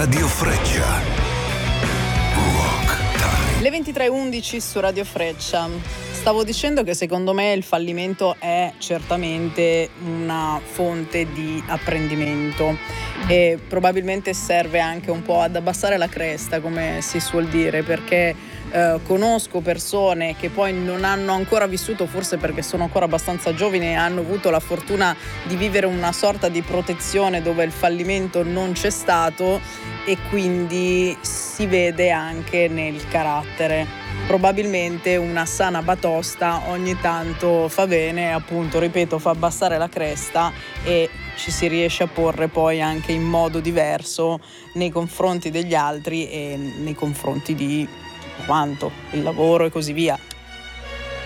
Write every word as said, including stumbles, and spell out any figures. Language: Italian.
Radio Freccia. Rock Time. Le ventitré e undici su Radio Freccia. Stavo dicendo che secondo me il fallimento è certamente una fonte di apprendimento e probabilmente serve anche un po' ad abbassare la cresta, come si suol dire, perché eh, conosco persone che poi non hanno ancora vissuto, forse perché sono ancora abbastanza giovani e hanno avuto la fortuna di vivere una sorta di protezione dove il fallimento non c'è stato e quindi si vede anche nel carattere. Probabilmente una sana batosta ogni tanto fa bene, appunto, ripeto, fa abbassare la cresta e ci si riesce a porre poi anche in modo diverso nei confronti degli altri e nei confronti di quanto, il lavoro e così via.